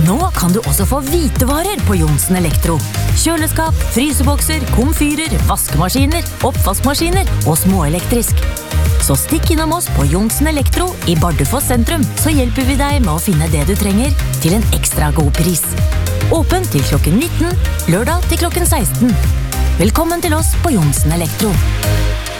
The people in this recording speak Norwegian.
Nå kan du også få hvitevarer på Johnsen Elektro. Kjøleskap, frysebokser, komfyrer, vaskemaskiner, oppvaskmaskiner og småelektrisk. Så stikk innom oss på Johnsen Elektro i Bardufoss sentrum, så hjelper vi deg med å finne det du trenger til en ekstra god pris. Åpen til klokken 19, lørdag til klokken 16. Velkommen til oss på Johnsen Elektro.